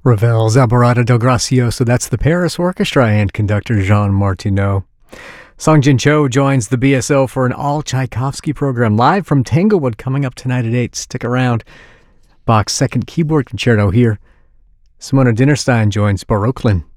Ravel's Alborada del Gracioso, that's the Paris Orchestra and conductor Jean Martineau. Song Jin Cho joins the BSO for an all-Tchaikovsky program live from Tanglewood coming up tonight at 8. Stick around. Bach's second keyboard concerto here. Simona Dinnerstein joins Baroquelin.